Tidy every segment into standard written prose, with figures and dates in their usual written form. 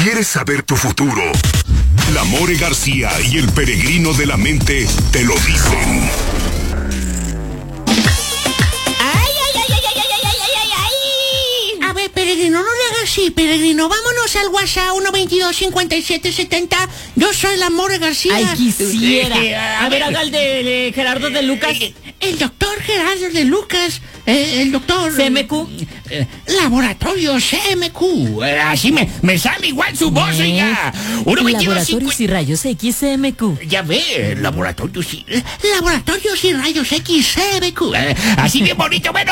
¿Quieres saber tu futuro? La More García y el Peregrino de la Mente te lo dicen. A ver, Peregrino, no le hagas así, Peregrino. Vámonos al WhatsApp 122-5770. Yo soy la More García. Ay, quisiera. A ver, haga el de Gerardo de Lucas. El doctor Gerardo de Lucas. El doctor... CMQ. Laboratorio CMQ. Así me sale igual su voz, oiga. Laboratorios y Rayos X CMQ. Ya ve, laboratorios y rayos X CMQ. Así bien bonito. Bueno,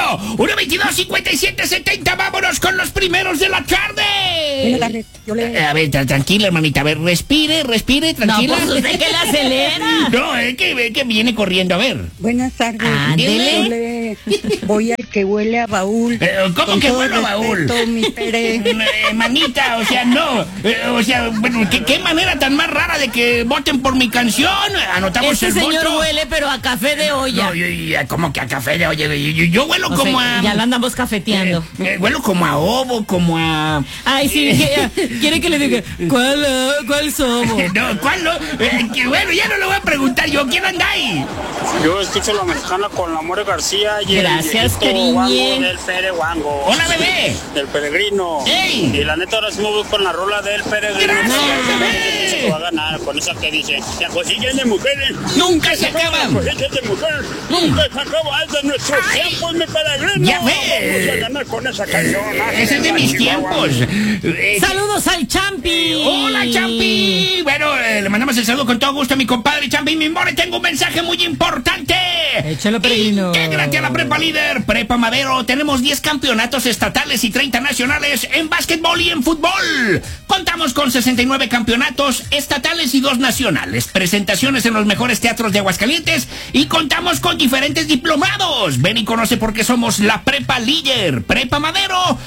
122-5770. Vámonos con los primeros de la tarde. Buenas tardes, yo le... A ver, tranquila, hermanita. A ver, respire, tranquila. No, pues usted que la acelera. No, es que viene corriendo. A ver. Buenas tardes. Ándele. Yo le voy al que huele a baúl. ¿Cómo Con que todo huele a baúl? respeto, mi Pere. Manita, o sea, no. Bueno, ¿qué manera tan más rara de que voten por mi canción? Anotamos Este el señor voto. huele, pero a café de olla. No, ¿cómo que a café de olla? Yo huelo como a... Ya lo andamos cafeteando. Huelo como a ovo, como a... Ay, sí, quiere que le diga, ¿cuál somos? No, ¿cuál no? Bueno, ya no lo voy a preguntar yo. ¿Quién anda ahí? Yo escucho la mexicana con la More García y Gracias, el viejito Wango cariño. del Pere Wango. Hola, bebé. Del Peregrino. ¡Ey! Y la neta ahora sí me voy con la rola del Peregrino. Gracias, bebé. Se va a ganar con esa que dice, las cosillas de mujeres Nunca se acaban. Las cosillas de mujeres nunca se acaban. Es de nuestros tiempos, mi Peregrino. Ya ves. Vamos a ganar con esa canción. Ese es de mis tiempos. ¡Saludos al Champi! Hola, Champi. Bueno, le mandamos el saludo con todo gusto a mi compadre Champi. Mi more, tengo un mensaje muy importante. Échalo, Peregrino. Intégrate a la Prepa Líder, Prepa Madero. Tenemos 10 campeonatos estatales y 30 nacionales en básquetbol y en fútbol. Contamos con 69 campeonatos estatales y 2 nacionales. Presentaciones en los mejores teatros de Aguascalientes y contamos con diferentes diplomados. Ven y conoce por qué somos la Prepa Líder, Prepa Madero,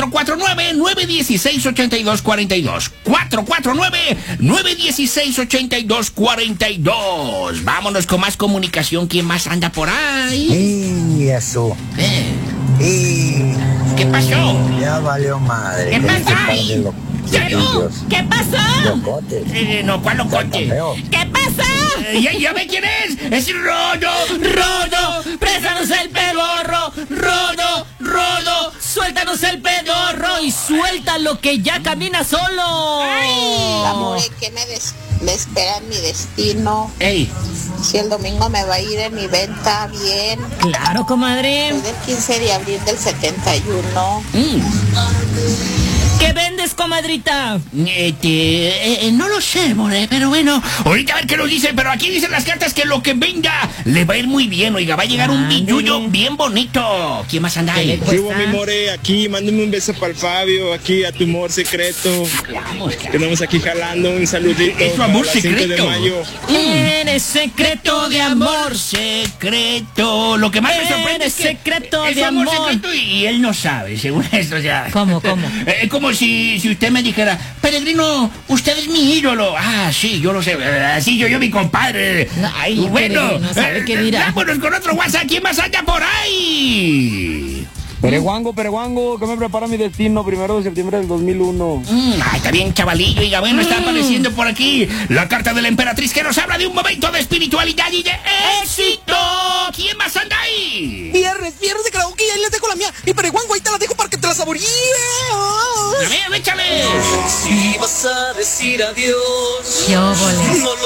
449-916-8242. 449-916-8242. Vámonos con más comunicación. ¿Quién más anda por ahí? Y eso. ¿Qué pasó? Ya valió madre. ¿Qué pasa ahí? ¿Salud? ¿Qué pasó? Locotes. No, ¿cuál locote? Feo. ¿Qué pasa? ¿Ya ve quién es? Es Rodo. Préstanos el pedorro, Rodo, suéltanos el pedorro y suéltalo que ya camina solo. Amore, ¿qué me espera en mi destino? Ey, Si el domingo me va a ir en mi venta bien. Claro, comadre. Soy del 15 de abril del 71. ¿Qué vendes, comadrita? no lo sé, more, pero bueno, ahorita a ver qué nos dicen, pero aquí dicen las cartas que lo que venga le va a ir muy bien, oiga, va a llegar un billullo bien bonito. ¿Quién más anda ahí? ¿Qué hubo, mi more? Aquí, mándame un beso para el Fabio, aquí a tu amor secreto. Vamos, Que andamos aquí jalando un saludito. Es tu para amor las 5 secreto. de mayo. Eres secreto de amor. Secreto. Lo que más me sorprende es que secreto es de su amor amor. secreto y él no sabe, según esto, o sea. ¿Cómo? Como si usted me dijera, Peregrino, usted es mi ídolo. Ah, sí, yo lo sé. Así yo mi compadre. Ay, bueno, Peregrino, ¿sabe qué dirá? vámonos con otro WhatsApp. ¿Quién más anda por ahí? Pereguango, que me prepara mi destino, 1 de septiembre del 2001. Está bien, chavalillo. Y bueno, está apareciendo por aquí la carta de la emperatriz que nos habla de un momento de espiritualidad y de éxito. ¿Quién más anda ahí? Viernes de karaoke, ahí les dejo la mía. Y Pereguango, ahí te la dejo para que te la saborees. A ver, échale. Si vas a decir adiós, Yo volé. no